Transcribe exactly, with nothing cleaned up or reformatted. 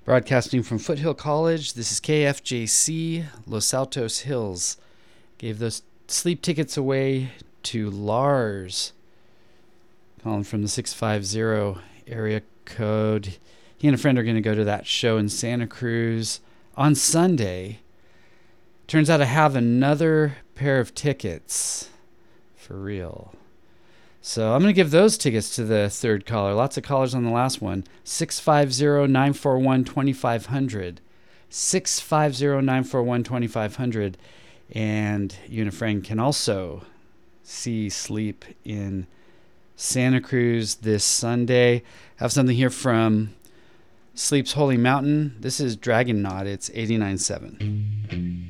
Broadcasting from Foothill College, this is K F J C, Los Altos Hills. Gave those sleep tickets away to Lars, calling from the six five zero area code. He and a friend are going to go to that show in Santa Cruz on Sunday. Turns out I have another pair of tickets for real. So I'm going to give those tickets to the third caller. Lots of callers on the last one. six five zero, nine four one, two five zero zero. six five zero, nine four one, two five zero zero. And you and a friend can also see Sleep in Santa Cruz this Sunday. I have something here from Sleep's Holy Mountain. This is Dragon Knot. It's eighty-nine point seven.